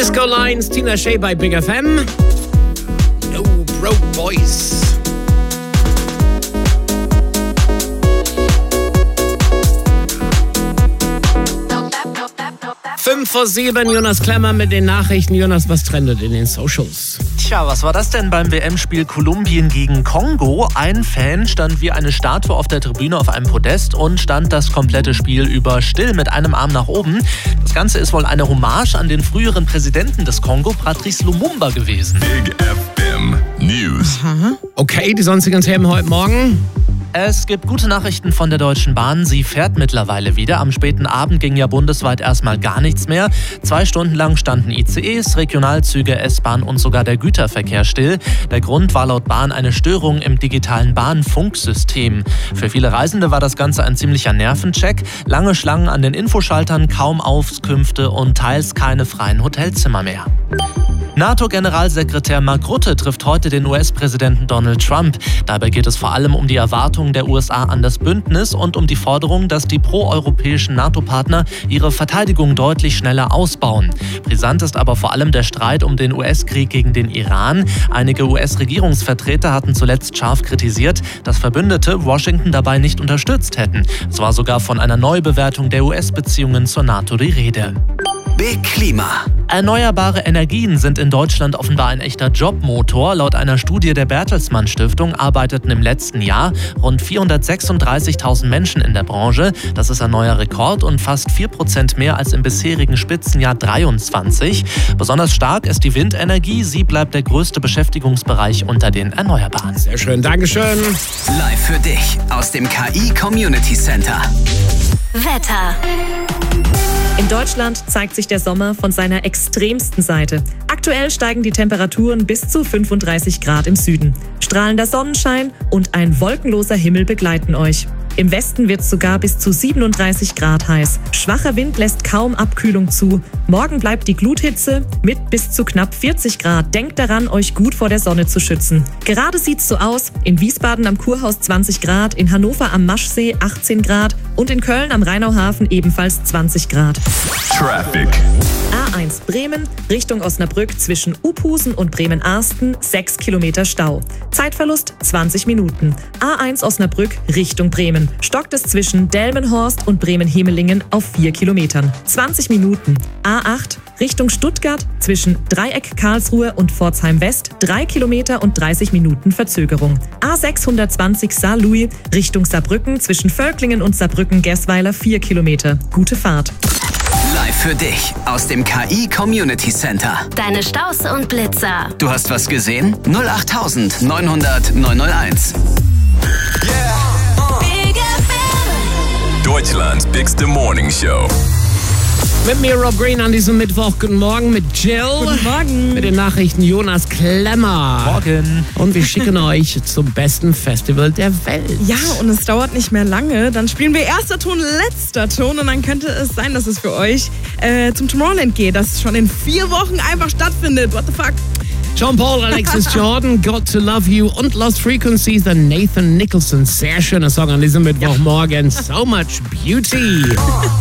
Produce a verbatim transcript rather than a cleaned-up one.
Disco Lines, Tina Shea bei Big F M. No Broke Boys. Fünf vor sieben, Jonas Klemmer mit den Nachrichten. Jonas, was trendet in den Socials? Tja, was war das denn beim W M-Spiel Kolumbien gegen Kongo? Ein Fan stand wie eine Statue auf der Tribüne auf einem Podest und stand das komplette Spiel über still mit einem Arm nach oben. Das Ganze ist wohl eine Hommage an den früheren Präsidenten des Kongo, Patrice Lumumba, gewesen. Big F M News. Okay, die sonstigen Themen heute Morgen. Es gibt gute Nachrichten von der Deutschen Bahn. Sie fährt mittlerweile wieder. Am späten Abend ging ja bundesweit erstmal gar nichts mehr. Zwei Stunden lang standen I C Es, Regionalzüge, S-Bahn und sogar der Güterverkehr still. Der Grund war laut Bahn eine Störung im digitalen Bahnfunksystem. Für viele Reisende war das Ganze ein ziemlicher Nervencheck. Lange Schlangen an den Infoschaltern, kaum Auskünfte und teils keine freien Hotelzimmer mehr. NATO-Generalsekretär Mark Rutte trifft heute den U S-Präsidenten Donald Trump. Dabei geht es vor allem um die Erwartungen der U S A an das Bündnis und um die Forderung, dass die proeuropäischen NATO-Partner ihre Verteidigung deutlich schneller ausbauen. Brisant ist aber vor allem der Streit um den U S-Krieg gegen den Iran. Einige U S-Regierungsvertreter hatten zuletzt scharf kritisiert, dass Verbündete Washington dabei nicht unterstützt hätten. Es war sogar von einer Neubewertung der U S-Beziehungen zur NATO die Rede. Big Klima. Erneuerbare Energien sind in Deutschland offenbar ein echter Jobmotor. Laut einer Studie der Bertelsmann Stiftung arbeiteten im letzten Jahr rund vierhundertsechsunddreißigtausend Menschen in der Branche. Das ist ein neuer Rekord und fast vier Prozent mehr als im bisherigen Spitzenjahr dreiundzwanzig. Besonders stark ist die Windenergie. Sie bleibt der größte Beschäftigungsbereich unter den Erneuerbaren. Sehr schön, Dankeschön. Live für dich aus dem K I Community Center. Wetter. In Deutschland zeigt sich der Sommer von seiner extremsten Seite. Aktuell steigen die Temperaturen bis zu fünfunddreißig Grad im Süden. Strahlender Sonnenschein und ein wolkenloser Himmel begleiten euch. Im Westen wird es sogar bis zu siebenunddreißig Grad heiß. Schwacher Wind lässt kaum Abkühlung zu. Morgen bleibt die Gluthitze mit bis zu knapp vierzig Grad. Denkt daran, euch gut vor der Sonne zu schützen. Gerade sieht's so aus. In Wiesbaden am Kurhaus zwanzig Grad, in Hannover am Maschsee achtzehn Grad und in Köln am Rheinauhafen ebenfalls zwanzig Grad. Traffic. A eins Bremen, Richtung Osnabrück zwischen Uphusen und Bremen-Arsten, sechs Kilometer Stau. Zeitverlust zwanzig Minuten. A eins Osnabrück Richtung Bremen. Stockt es zwischen Delmenhorst und Bremen-Hemelingen auf vier Kilometern. zwanzig Minuten. A acht Richtung Stuttgart zwischen Dreieck Karlsruhe und Pforzheim West, drei Kilometer und dreißig Minuten Verzögerung. A sechshundertzwanzig Saarlouis Richtung Saarbrücken zwischen Völklingen und Saarbrücken-Gersweiler, vier Kilometer. Gute Fahrt. Live für dich aus dem K I Community Center. Deine Staus und Blitzer. Du hast was gesehen? null acht neunhundert neunhunderteins. Big F M. Deutschlands bigste Morning Show. Mit mir Rob Green an diesem Mittwoch. Guten Morgen mit Jill. Guten Morgen. Mit den Nachrichten Jonas Klemmer. Morgen. Und wir schicken euch zum besten Festival der Welt. Ja, und es dauert nicht mehr lange. Dann spielen wir erster Ton, letzter Ton. Und dann könnte es sein, dass es für euch äh, zum Tomorrowland geht, das schon in vier Wochen einfach stattfindet. What the fuck? John Paul, Alexis Jordan, Got to Love You und Lost Frequencies, der Nathan Nicholson. Sehr schöner Song an diesem Mittwochmorgen. So much beauty.